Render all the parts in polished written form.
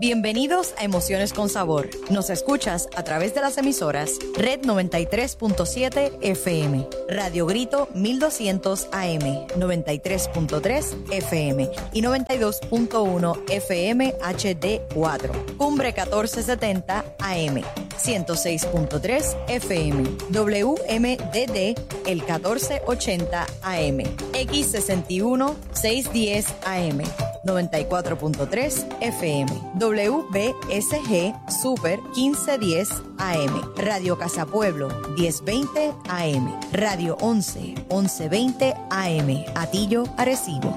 Bienvenidos a Emociones con Sabor. Nos escuchas a través de las emisoras Red 93.7 FM, Radio Grito 1200 AM, 93.3 FM y 92.1 FM HD4, Cumbre 1470 AM, 106.3 FM, WMDD el 1480 AM, X61 610 AM, 94.3 FM, WBSG Super 1510 AM, Radio Casa Pueblo 1020 AM, Radio 1120 AM, Atillo, Arecibo.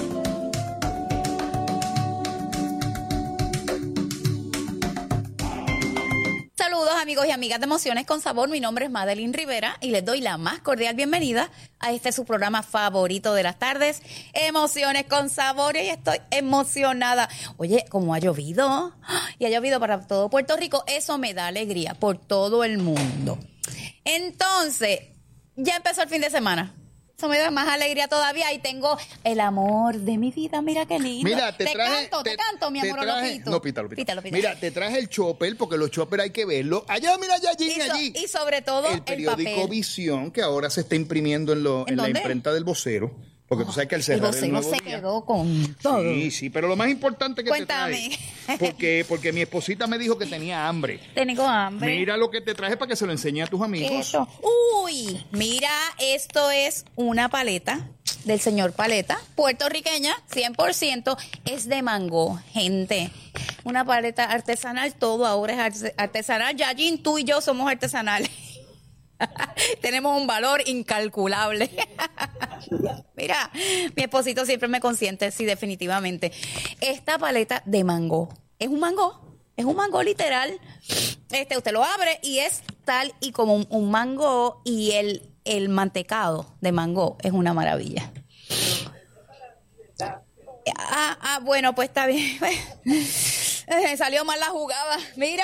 Amigos y amigas de Emociones con Sabor, mi nombre es Madeline Rivera y les doy la más cordial bienvenida a este su programa favorito de las tardes, Emociones con Sabor, y estoy emocionada. Oye, como ha llovido, y ha llovido para todo Puerto Rico, eso me da alegría por todo el mundo. Entonces, ya empezó el fin de semana. Eso me da más alegría todavía y tengo el amor de mi vida. Mira qué lindo. Mira, te canto, mi amor, No, pítalo. Mira, te traje el chopper porque los choppers hay que verlos. Allá, mira, allí. Y sobre todo el periódico papel. Visión, que ahora se está imprimiendo en la imprenta del Vocero. Porque tú sabes que al cerrar el nuevo se día, quedó con todo. Sí, pero lo más importante que Cuéntame. te trae, porque mi esposita me dijo que tenía hambre. Tengo hambre. Mira lo que te traje para que se lo enseñe a tus amigos. Eso. Uy, mira, esto es una paleta del señor Paleta, puertorriqueña, 100%, es de mango, gente. Una paleta artesanal, todo ahora es artesanal. Yajin, tú y yo somos artesanales. Tenemos un valor incalculable. Mira, mi esposito siempre me consiente, sí, definitivamente. Esta paleta de mango, es un mango literal. Usted lo abre y es tal y como un mango, y el mantecado de mango es una maravilla. Bueno, pues está bien. Salió mal la jugada. Mira,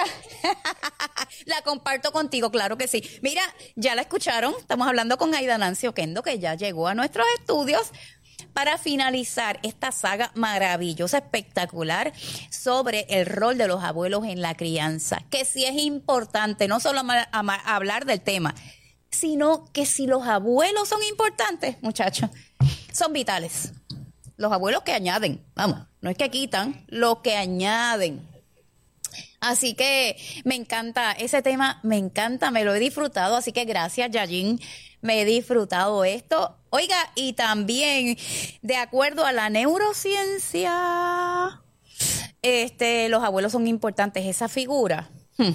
la comparto contigo, claro que sí. Mira, ya la escucharon. Estamos hablando con Aida Nancy Oquendo, que ya llegó a nuestros estudios para finalizar esta saga maravillosa, espectacular, sobre el rol de los abuelos en la crianza. Que sí es importante, no solo hablar del tema, sino que si los abuelos son importantes, muchachos, son vitales. Los abuelos que añaden, vamos, no es que quitan, lo que añaden. Así que me encanta ese tema, me encanta, me lo he disfrutado, así que gracias, Yajin, me he disfrutado esto. Oiga, y también, de acuerdo a la neurociencia, los abuelos son importantes, esa figura.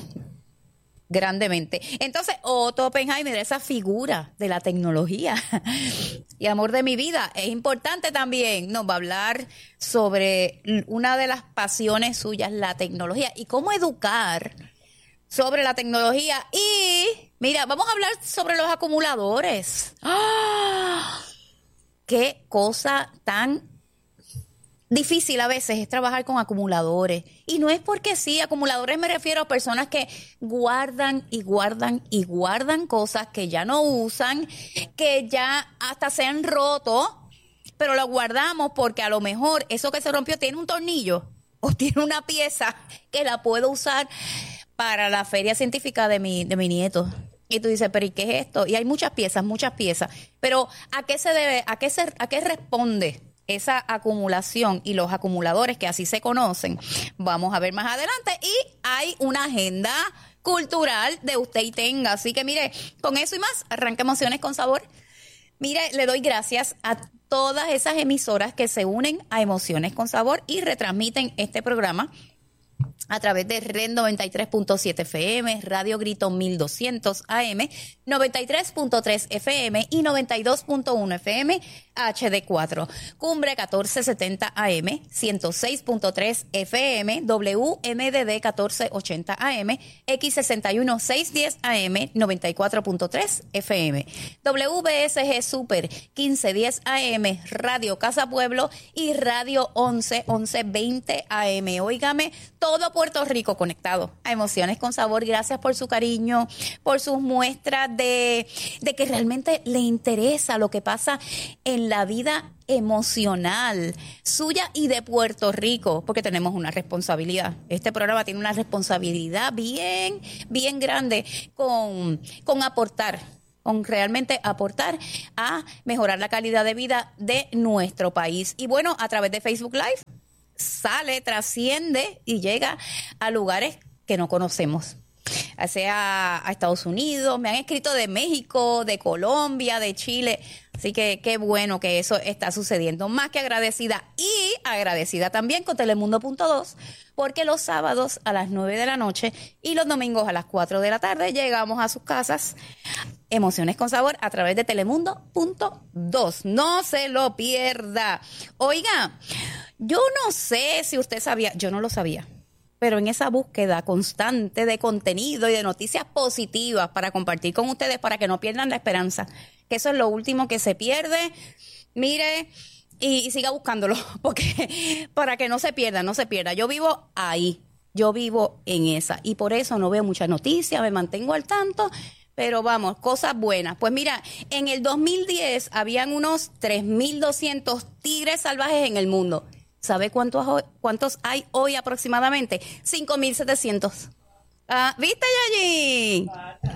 Grandemente. Entonces, Otto Oppenheimer, esa figura de la tecnología y amor de mi vida, es importante también. Nos va a hablar sobre una de las pasiones suyas, la tecnología, y cómo educar sobre la tecnología. Y, mira, vamos a hablar sobre los acumuladores. ¡Ah! Qué cosa tan difícil a veces es trabajar con acumuladores. Y no es porque sí, acumuladores me refiero a personas que guardan y guardan y guardan cosas que ya no usan, que ya hasta se han roto, pero lo guardamos porque a lo mejor eso que se rompió tiene un tornillo o tiene una pieza que la puedo usar para la feria científica de mi nieto. Y tú dices, pero ¿y qué es esto? Y hay muchas piezas. Pero ¿a qué se debe? ¿A qué responde esa acumulación y los acumuladores, que así se conocen? Vamos a ver más adelante. Y hay una agenda cultural de usted y tenga. Así que mire, con eso y más, arranca Emociones con Sabor. Mire, le doy gracias a todas esas emisoras que se unen a Emociones con Sabor y retransmiten este programa a través de Red 93.7 FM, Radio Grito 1200 AM, 93.3 FM y 92.1 FM HD4, Cumbre 1470 AM, 106.3 FM, WMDD 1480 AM, X61 610 AM, 94.3 FM, WBSG Super 1510 AM, Radio Casa Pueblo y Radio 11 1120 AM. Óigame, todo Puerto Rico conectado a Emociones con Sabor. Gracias por su cariño, por sus muestras de que realmente le interesa lo que pasa en la vida emocional suya y de Puerto Rico, porque tenemos una responsabilidad. Este programa tiene una responsabilidad bien grande con aportar, con realmente aportar a mejorar la calidad de vida de nuestro país. Y bueno, a través de Facebook Live sale, trasciende y llega a lugares que no conocemos, sea a Estados Unidos. Me han escrito de México, de Colombia, de Chile. Así que qué bueno que eso está sucediendo. Más que agradecida, y agradecida también con Telemundo.2, porque los sábados a las 9 de la noche y los domingos a las 4 de la tarde llegamos a sus casas. Emociones con Sabor a través de Telemundo.2. No se lo pierda. Oiga, yo no sé si usted sabía, yo no lo sabía, pero en esa búsqueda constante de contenido y de noticias positivas para compartir con ustedes, para que no pierdan la esperanza, que eso es lo último que se pierde, mire, y siga buscándolo, porque para que no se pierda. Yo vivo ahí, yo vivo en esa, y por eso no veo muchas noticias, me mantengo al tanto, pero vamos, cosas buenas. Pues mira, en el 2010 habían unos 3.200 tigres salvajes en el mundo. ¿Sabe cuántos hay hoy aproximadamente? 5.700. ¿Viste, Yayin?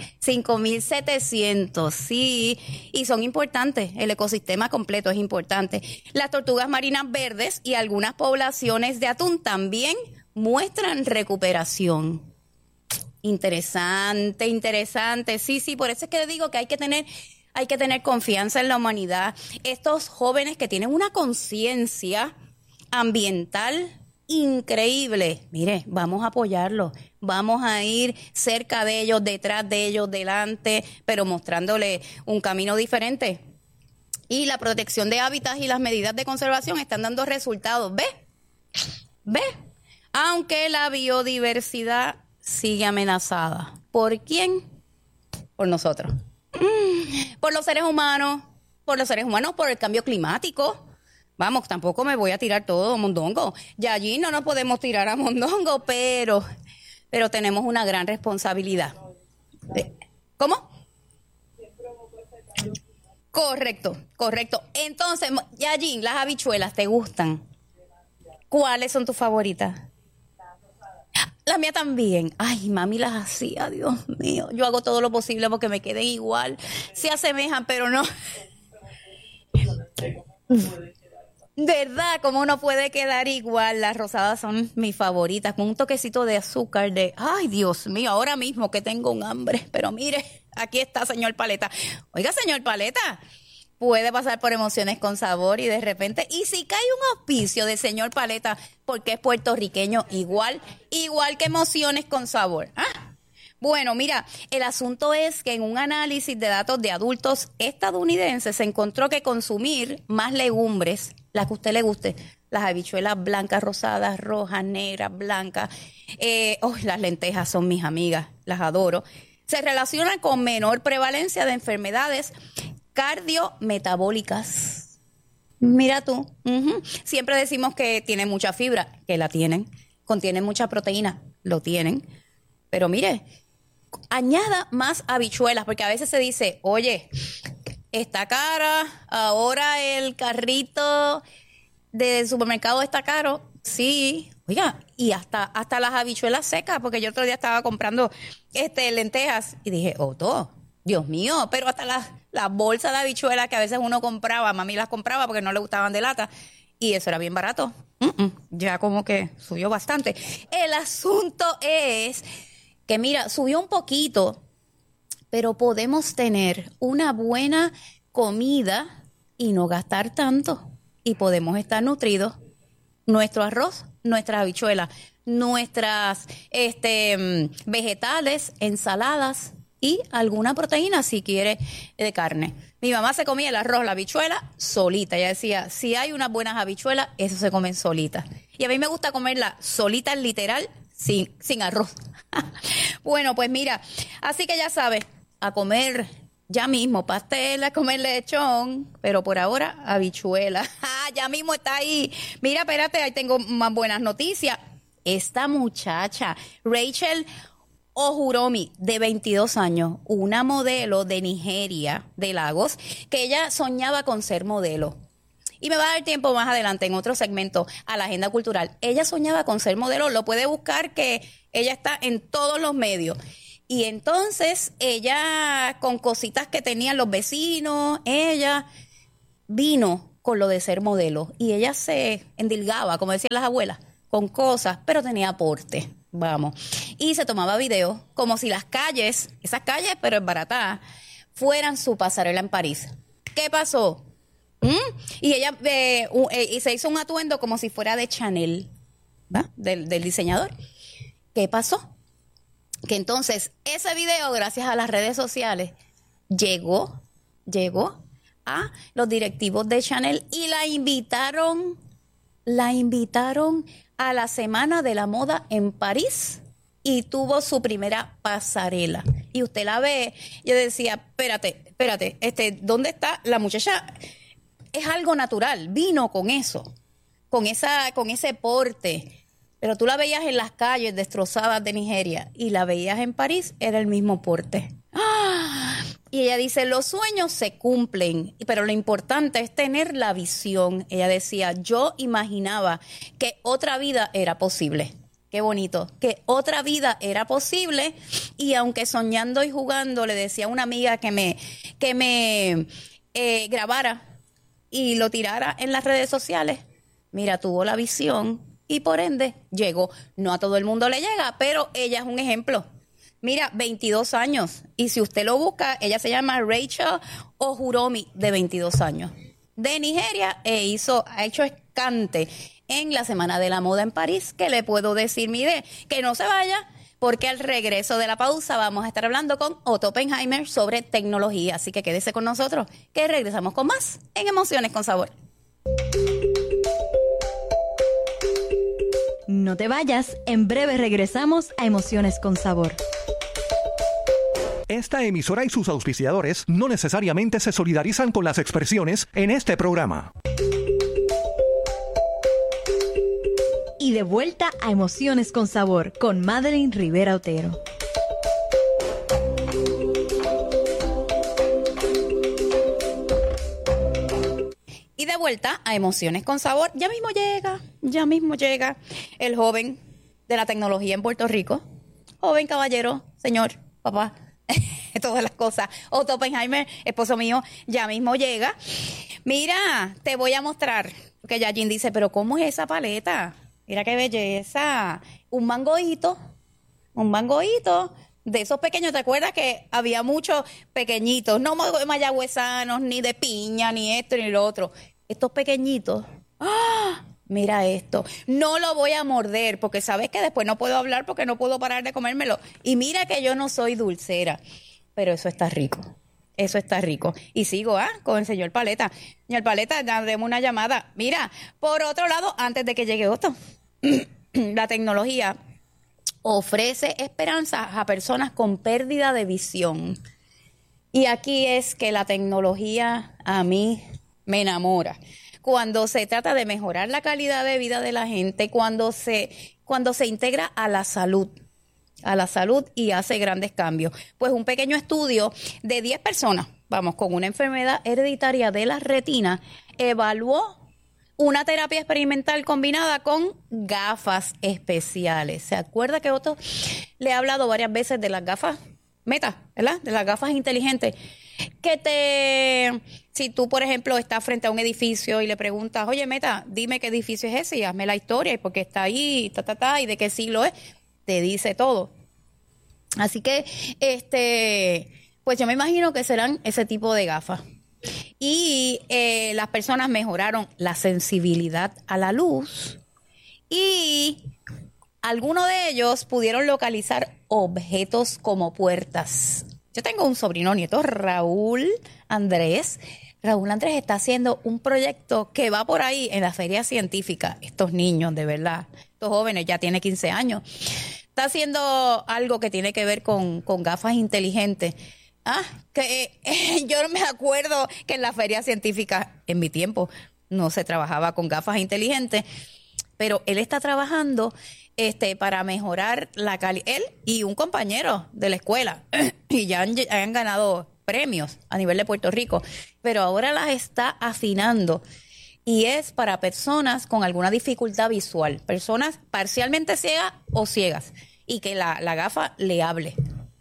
5.700, sí. Y son importantes. El ecosistema completo es importante. Las tortugas marinas verdes y algunas poblaciones de atún también muestran recuperación. Interesante. Sí, por eso es que le digo que hay que tener confianza en la humanidad. Estos jóvenes que tienen una conciencia ambiental increíble. Mire, vamos a apoyarlos, vamos a ir cerca de ellos, detrás de ellos, delante, pero mostrándole un camino diferente. Y la protección de hábitats y las medidas de conservación están dando resultados. ¿Ve? Aunque la biodiversidad sigue amenazada. ¿Por quién? Por nosotros. Por los seres humanos, por el cambio climático. Vamos, tampoco me voy a tirar todo mondongo. Ya allí no nos podemos tirar a mondongo, pero tenemos una gran responsabilidad. ¿Cómo? Correcto. Entonces, Yajin, las habichuelas, ¿te gustan? ¿Cuáles son tus favoritas? La mía también. Ay, mami las hacía, Dios mío. Yo hago todo lo posible porque me queden igual. Se asemejan, pero no. ¿Verdad? ¿Cómo no puede quedar igual? Las rosadas son mis favoritas, con un toquecito de azúcar ay, Dios mío, ahora mismo que tengo un hambre. Pero mire, aquí está, señor Paleta. Oiga, señor Paleta, puede pasar por Emociones con Sabor y de repente, y si cae un auspicio de señor Paleta, porque es puertorriqueño, igual que Emociones con Sabor. Bueno, mira, el asunto es que en un análisis de datos de adultos estadounidenses se encontró que consumir más legumbres, las que a usted le guste, las habichuelas blancas, rosadas, rojas, negras, blancas, las lentejas son mis amigas, las adoro, se relacionan con menor prevalencia de enfermedades cardiometabólicas. Mira tú, siempre decimos que tiene mucha fibra, que la tienen, contienen mucha proteína, lo tienen, pero mire, añada más habichuelas, porque a veces se dice, oye, está cara, ahora el carrito del supermercado está caro. Sí, oiga, y hasta las habichuelas secas, porque yo otro día estaba comprando lentejas y dije, todo, Dios mío, pero hasta las bolsas de habichuelas que a veces uno compraba, mami las compraba porque no le gustaban de lata, y eso era bien barato. Ya como que subió bastante. El asunto es que mira, subió un poquito, pero podemos tener una buena comida y no gastar tanto. Y podemos estar nutridos. Nuestro arroz, nuestras habichuelas, nuestras vegetales, ensaladas y alguna proteína si quiere de carne. Mi mamá se comía el arroz, la habichuela solita. Ella decía, si hay unas buenas habichuelas, eso se comen solitas. Y a mí me gusta comerla solita, literal, sin arroz. Bueno, pues mira, así que ya sabes, a comer ya mismo pastel, a comer lechón, pero por ahora habichuela. Ya mismo está ahí. Mira, espérate, ahí tengo más buenas noticias. esta muchacha, Rachel Ojuromi, de 22 años, una modelo de Nigeria, de Lagos, que ella soñaba con ser modelo. Y me va a dar tiempo más adelante en otro segmento a la agenda cultural. Ella soñaba con ser modelo, lo puede buscar, que ella está en todos los medios. Y entonces ella, con cositas que tenían los vecinos, ella vino con lo de ser modelo. Y ella se endilgaba, como decían las abuelas, con cosas, pero tenía aporte. Vamos. Y se tomaba videos como si las calles, esas calles, pero embaratadas, fueran su pasarela en París. ¿Qué pasó? Y ella y se hizo un atuendo como si fuera de Chanel, ¿va? Del diseñador. ¿Qué pasó? Que entonces ese video, gracias a las redes sociales, llegó a los directivos de Chanel y la invitaron a la Semana de la Moda en París y tuvo su primera pasarela. Y usted la ve, yo decía, espérate, ¿dónde está la muchacha? Es algo natural, vino con eso, con ese porte. Pero tú la veías en las calles destrozadas de Nigeria y la veías en París, era el mismo porte. ¡Ah! Y ella dice, los sueños se cumplen, pero lo importante es tener la visión. Ella decía, yo imaginaba que otra vida era posible. Qué bonito, que otra vida era posible. Y aunque soñando y jugando, le decía a una amiga que me grabara y lo tirara en las redes sociales, mira, tuvo la visión y por ende llegó. No a todo el mundo le llega, pero ella es un ejemplo. Mira, 22 años. Y si usted lo busca, ella se llama Rachel Ojuromi, de 22 años. De Nigeria, ha hecho escante en la Semana de la Moda en París. ¿Qué le puedo decir, mire? Que no se vaya, porque al regreso de la pausa vamos a estar hablando con Otto Oppenheimer sobre tecnología. Así que quédese con nosotros, que regresamos con más en Emociones con Sabor. No te vayas, en breve regresamos a Emociones con Sabor. Esta emisora y sus auspiciadores no necesariamente se solidarizan con las expresiones en este programa. Y de vuelta a Emociones con Sabor con Madeline Rivera Otero. Y de vuelta a Emociones con Sabor. Ya mismo llega el joven de la tecnología en Puerto Rico. Joven caballero, señor, papá, todas las cosas. Otto Oppenheimer, esposo mío, ya mismo llega. Mira, te voy a mostrar, porque Yajin dice, pero ¿cómo es esa paleta? Mira qué belleza. Un mangoíto de esos pequeños. ¿Te acuerdas que había muchos pequeñitos? No mayagüezanos, ni de piña, ni esto, ni lo otro. Estos pequeñitos. ¡Ah! Mira esto. No lo voy a morder, porque sabes que después no puedo hablar porque no puedo parar de comérmelo. Y mira que yo no soy dulcera, pero eso está rico. Eso está rico. Y sigo, con el señor Paleta. Señor Paleta, dame una llamada. Mira, por otro lado, antes de que llegue Otto, la tecnología ofrece esperanza a personas con pérdida de visión. Y aquí es que la tecnología a mí me enamora. Cuando se trata de mejorar la calidad de vida de la gente, cuando se integra a la salud y hace grandes cambios. Pues un pequeño estudio de 10 personas, con una enfermedad hereditaria de la retina, evaluó una terapia experimental combinada con gafas especiales. ¿Se acuerda que Otto le ha hablado varias veces de las gafas Meta, ¿verdad? De las gafas inteligentes. Si tú, por ejemplo, estás frente a un edificio y le preguntas, oye, Meta, dime qué edificio es ese y hazme la historia y por qué está ahí, y de qué siglo es, te dice todo. Así que, pues yo me imagino que serán ese tipo de gafas. Y las personas mejoraron la sensibilidad a la luz y algunos de ellos pudieron localizar objetos como puertas. Yo tengo un sobrino nieto, Raúl Andrés. Raúl Andrés está haciendo un proyecto que va por ahí en la feria científica. Estos niños, de verdad, estos jóvenes, ya tiene 15 años. Está haciendo algo que tiene que ver con gafas inteligentes. Yo no me acuerdo que en la feria científica, en mi tiempo, no se trabajaba con gafas inteligentes, pero él está trabajando para mejorar la calidad. Él y un compañero de la escuela, y ya han ganado premios a nivel de Puerto Rico, pero ahora las está afinando. Y es para personas con alguna dificultad visual, personas parcialmente ciegas o ciegas, y que la gafa le hable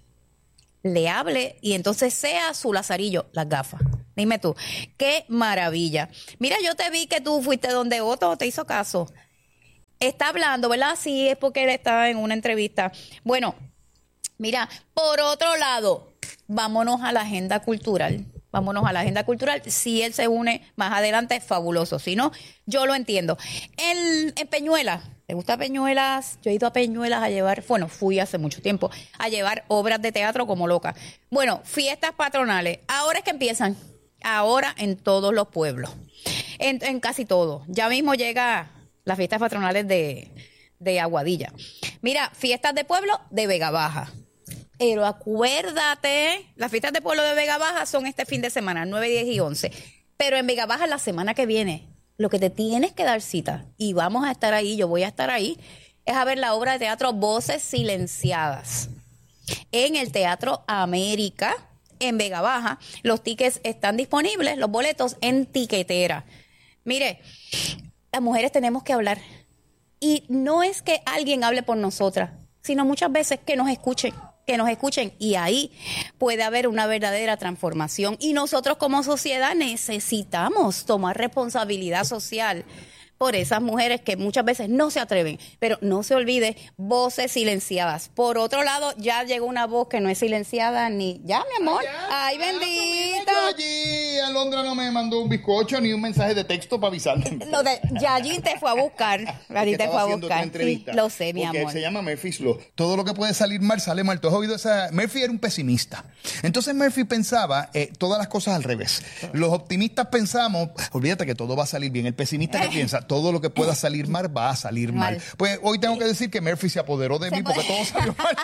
y entonces sea su lazarillo, las gafas. Dime tú, qué maravilla. Mira, yo te vi que tú fuiste donde Otto te hizo caso. Está hablando, ¿verdad? Sí, es porque él estaba en una entrevista. Bueno, mira, por otro lado, vámonos a la agenda cultural. Si él se une más adelante, es fabuloso. Si no, yo lo entiendo. En Peñuelas, ¿te gusta Peñuelas? Yo he ido a Peñuelas a llevar, bueno, fui hace mucho tiempo, a llevar obras de teatro como loca. Bueno, fiestas patronales. Ahora es que empiezan. Ahora en todos los pueblos. En casi todos. Ya mismo llega las fiestas patronales de Aguadilla. Mira, fiestas de pueblo de Vega Baja. Pero acuérdate, las fiestas de pueblo de Vega Baja son este fin de semana, 9, 10 y 11. Pero en Vega Baja la semana que viene, lo que te tienes que dar cita, y vamos a estar ahí, yo voy a estar ahí, es a ver la obra de teatro Voces Silenciadas en el Teatro América, en Vega Baja. Los tickets están disponibles, los boletos en tiquetera. Mire, las mujeres tenemos que hablar. Y no es que alguien hable por nosotras, sino muchas veces que nos escuchen, y ahí puede haber una verdadera transformación. Y nosotros como sociedad necesitamos tomar responsabilidad social por esas mujeres que muchas veces no se atreven. Pero no se olvide, voces silenciadas. Por otro lado, ya llegó una voz que no es silenciada ni... Ya, mi amor. Ay, bendito. Allí, Alondra no me mandó un bizcocho ni un mensaje de texto para avisarme. Yallín te fue a buscar. Yallín te fue a buscar. Sí, lo sé, mi amor. Se llama Murphy's Law. Todo lo que puede salir mal, sale mal. ¿Tú has oído esa? Murphy era un pesimista. Entonces Murphy pensaba todas las cosas al revés. Los optimistas pensamos, olvídate que todo va a salir bien. El pesimista que piensa, todo lo que pueda salir mal va a salir mal. Pues hoy tengo que decir que Murphy se apoderó de mí porque todo salió mal.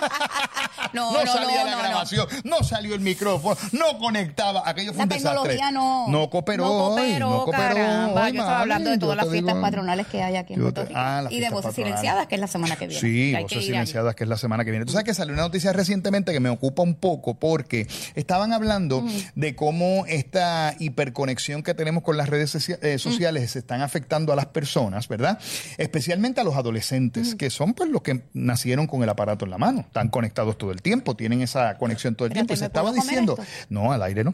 No salía la grabación, no salió el micrófono, no conectaba. Aquello fue un desastre. La tecnología no cooperó. Caramba, yo estaba hablando de todas las fiestas patronales que hay aquí en Puerto Rico. Y de Voces Silenciadas, que es la semana que viene. Sí, Voces Silenciadas, que es la semana que viene. Tú sabes que salió una noticia recientemente que me ocupa un poco porque estaban hablando de cómo esta hiperconexión que tenemos con las redes sociales se están afectando a las personas, ¿verdad? Especialmente a los adolescentes, que son pues los que nacieron con el aparato en la mano. Están conectados todo el tiempo, tienen esa conexión todo el tiempo. Y se estaba diciendo, no, al aire no.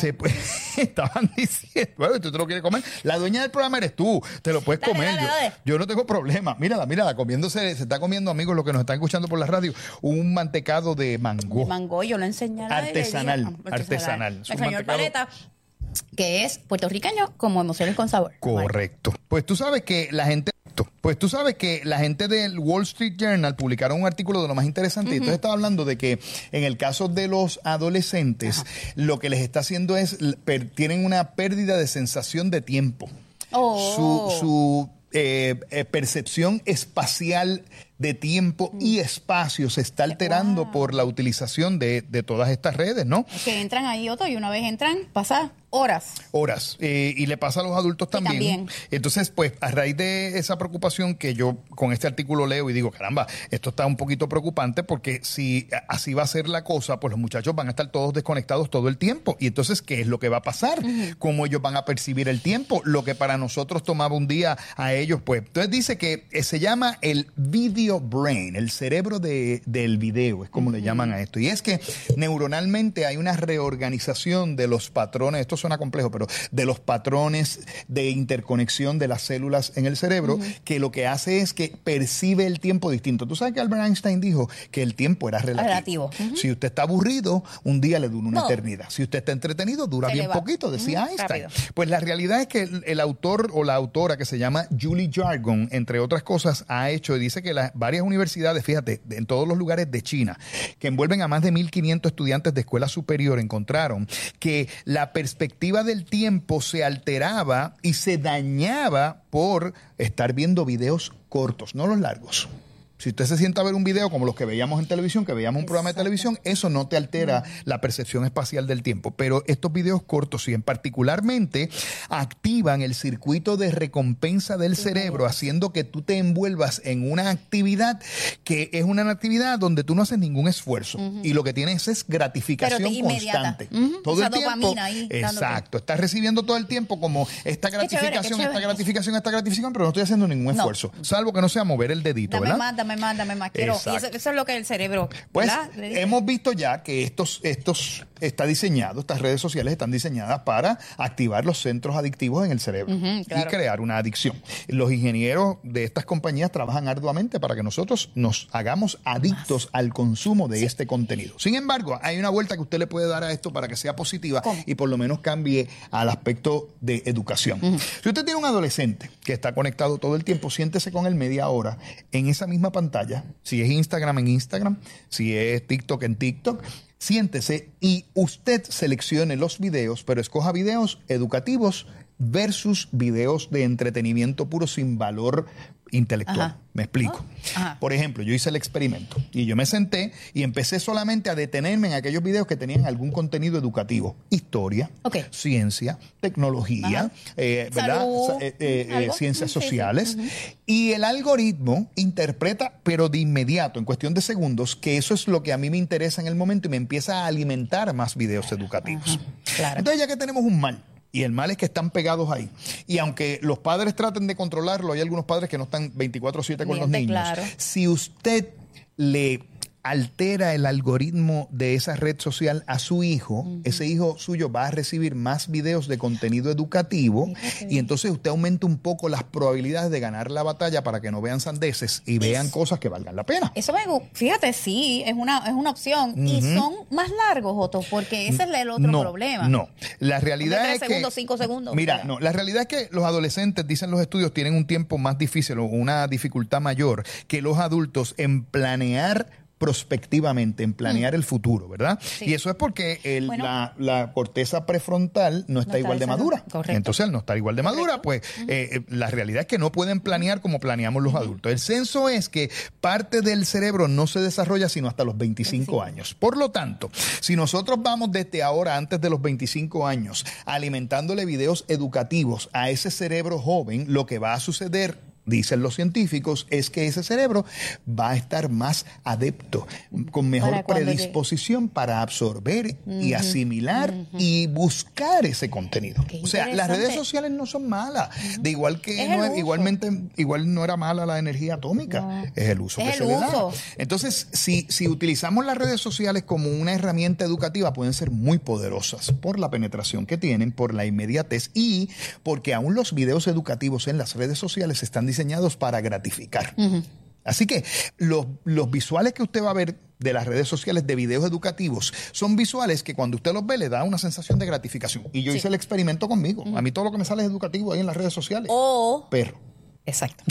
Estaban diciendo, bueno, tú te lo quieres comer. La dueña del programa eres tú, te lo puedes comer. Yo no tengo problema. Mírala, comiéndose, se está comiendo, amigos, los que nos están escuchando por la radio, un mantecado de mango. De mango, yo lo enseñé. Artesanal. El señor Paleta, que es puertorriqueño como Emociones con Sabor. Correcto. Pues tú sabes que la gente del Wall Street Journal publicaron un artículo de lo más interesante. Y entonces estaba hablando de que en el caso de los adolescentes, lo que les está haciendo es, tienen una pérdida de sensación de tiempo. Su percepción espacial de tiempo y espacio se está alterando por la utilización de todas estas redes, ¿no? Que entran ahí, Otto, y una vez entran, pasa horas. Y le pasa a los adultos también. Entonces, pues, a raíz de esa preocupación que yo con este artículo leo y digo, caramba, esto está un poquito preocupante porque si así va a ser la cosa, pues los muchachos van a estar todos desconectados todo el tiempo. Y entonces, ¿qué es lo que va a pasar? ¿Cómo ellos van a percibir el tiempo? Lo que para nosotros tomaba un día, a ellos, pues. Entonces dice que se llama el video brain, el cerebro del video, es como le llaman a esto. Y es que neuronalmente hay una reorganización de los patrones, esto suena complejo, pero de los patrones de interconexión de las células en el cerebro, que lo que hace es que percibe el tiempo distinto. Tú sabes que Albert Einstein dijo que el tiempo era relativo. Si usted está aburrido, un día le dura una eternidad. Si usted está entretenido, dura bien poquito, decía Einstein. Rápido. Pues la realidad es que el autor o la autora que se llama Julie Jargon, entre otras cosas, ha hecho y dice que varias universidades, fíjate, en todos los lugares de China, que envuelven a más de 1.500 estudiantes de escuela superior, encontraron que la perspectiva del tiempo se alteraba y se dañaba por estar viendo videos cortos, no los largos, Si usted se sienta a ver un video como los que veíamos en televisión, que veíamos un programa de televisión, eso no te altera la percepción espacial del tiempo. Pero estos videos cortos, sí, en particularmente activan el circuito de recompensa del cerebro, haciendo que tú te envuelvas en una actividad que es una actividad donde tú no haces ningún esfuerzo y lo que tienes es gratificación constante. Todo el tiempo. Ahí, exacto. Estás recibiendo todo el tiempo como esta gratificación, esta gratificación, pero no estoy haciendo ningún esfuerzo. Salvo que no sea mover el dedito, dame ¿verdad? Dame más. Quiero. Y eso es lo que el cerebro, pues, hemos visto ya que estos está diseñado, estas redes sociales están diseñadas para activar los centros adictivos en el cerebro y crear una adicción. Los ingenieros de estas compañías trabajan arduamente para que nosotros nos hagamos adictos al consumo de este contenido. Sin embargo, hay una vuelta que usted le puede dar a esto para que sea positiva y por lo menos cambie al aspecto de educación. Si usted tiene un adolescente que está conectado todo el tiempo, siéntese con él media hora en esa misma pantalla, si es Instagram en Instagram, si es TikTok en TikTok, siéntese y usted seleccione los videos, pero escoja videos educativos versus videos de entretenimiento puro sin valor intelectual. Ajá. Me explico. Ajá. Por ejemplo, yo hice el experimento y yo me senté y empecé solamente a detenerme en aquellos videos que tenían algún contenido educativo. Historia, ciencia, tecnología, ¿verdad? Ciencias sociales. Y el algoritmo interpreta, pero de inmediato, en cuestión de segundos, que eso es lo que a mí me interesa en el momento y me empieza a alimentar más videos educativos. Claro. Entonces, ya que tenemos un mal, y el mal es que están pegados ahí. Y aunque los padres traten de controlarlo, hay algunos padres que no están 24/7 con los niños. Claro. Si usted le altera el algoritmo de esa red social a su hijo, ese hijo suyo va a recibir más videos de contenido educativo y entonces usted aumenta un poco las probabilidades de ganar la batalla para que no vean sandeces y vean cosas que valgan la pena. Eso fíjate, sí, es una opción. Y son más largos, Otto, porque ese es el otro problema. No, la realidad es 3 segundos, 5 segundos. Mira, no, la realidad es que los adolescentes, dicen los estudios, tienen un tiempo más difícil o una dificultad mayor que los adultos en planear prospectivamente, en planear el futuro, ¿verdad? Sí. Y eso es porque la corteza prefrontal no está igual de madura. Correcto. Entonces, al no estar igual de madura, pues la realidad es que no pueden planear como planeamos los adultos. El censo es que parte del cerebro no se desarrolla sino hasta los 25 años. Por lo tanto, si nosotros vamos desde ahora, antes de los 25 años, alimentándole videos educativos a ese cerebro joven, lo que va a suceder, dicen los científicos, es que ese cerebro va a estar más adepto, con mejor predisposición para absorber y asimilar y buscar ese contenido. O sea, las redes sociales no son malas. De igual que igual no era mala la energía atómica. Es el uso que se le da. Entonces, si utilizamos las redes sociales como una herramienta educativa, pueden ser muy poderosas por la penetración que tienen, por la inmediatez y porque aún los videos educativos en las redes sociales están diseñados para gratificar. Así que los visuales que usted va a ver de las redes sociales de videos educativos son visuales que cuando usted los ve le da una sensación de gratificación. Y yo hice el experimento conmigo. A mí todo lo que me sale es educativo ahí en las redes sociales. Perro. Exacto.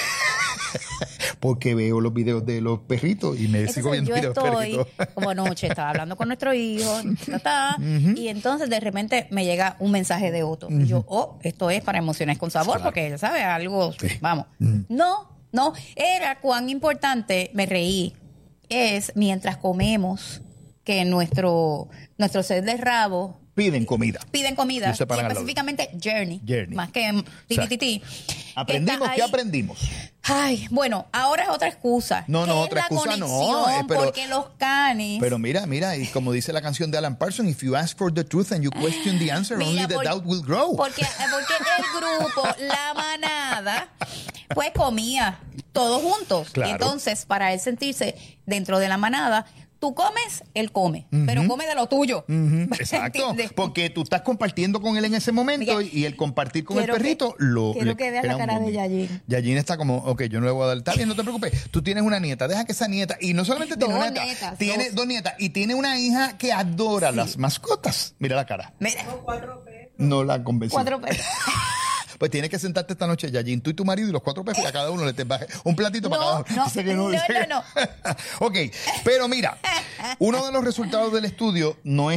Porque veo los videos de los perritos y me sigo viendo videos de perritos. Como anoche estaba hablando con nuestro hijo y entonces de repente me llega un mensaje de Otto. Y yo, esto es para Emociones con Sabor, porque ya sabes, algo, vamos. No, era cuán importante, me reí, es mientras comemos que nuestro set de rabo piden comida. Y específicamente Journey. Más que TTT. ¿Aprendimos? ¿Qué aprendimos? Ay, bueno, ahora es otra excusa. No, otra excusa no. Porque los canis. Pero mira, y como dice la canción de Alan Parsons, if you ask for the truth and you question the answer, only the doubt will grow. Porque el grupo, la manada, pues comía todos juntos. Claro. Entonces, para él sentirse dentro de la manada, tú comes, él come, pero come de lo tuyo. Exacto, porque tú estás compartiendo con él en ese momento y el compartir con el perrito quiero que veas la cara de Yayin. Yayin está como, yo no le voy a dar, está bien, no te preocupes, tú tienes una nieta, deja que esa nieta, y no solamente tiene una nieta, tiene dos nietas, y tiene una hija que adora las mascotas. Mira la cara. Mira. Con 4 perros. No la convencí. 4 perros. Pues tienes que sentarte esta noche, Yayin, tú y tu marido y los 4 peces, y a cada uno le te baje un platito para cada uno. No. Ok, pero mira, uno de los resultados del estudio no es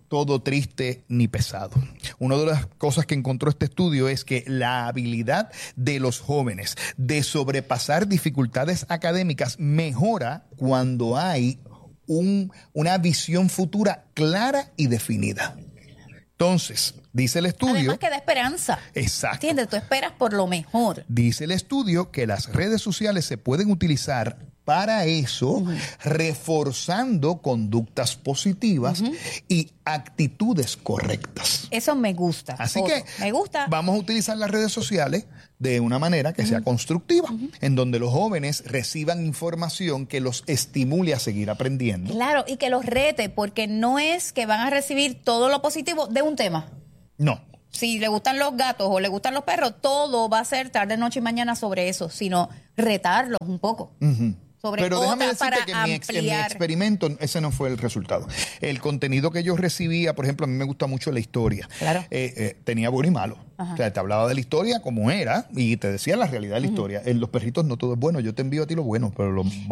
todo triste ni pesado. Una de las cosas que encontró este estudio es que la habilidad de los jóvenes de sobrepasar dificultades académicas mejora cuando hay una visión futura clara y definida. Entonces, dice el estudio... Además que da esperanza. Exacto. ¿Entiendes? Tú esperas por lo mejor. Dice el estudio que las redes sociales se pueden utilizar para eso, reforzando conductas positivas y actitudes correctas. Eso me gusta. Así que me gusta. Vamos a utilizar las redes sociales de una manera que sea constructiva, en donde los jóvenes reciban información que los estimule a seguir aprendiendo. Claro, y que los rete, porque no es que van a recibir todo lo positivo de un tema. No. Si le gustan los gatos o le gustan los perros, todo va a ser tarde, noche y mañana sobre eso, sino retarlos un poco. Pero déjame decirte que en mi experimento ese no fue el resultado. El contenido que yo recibía, por ejemplo, a mí me gusta mucho la historia. Claro. Tenía bueno y malo. O sea, te hablaba de la historia como era y te decía la realidad de la historia. En los perritos no todo es bueno. Yo te envío a ti lo bueno, pero lo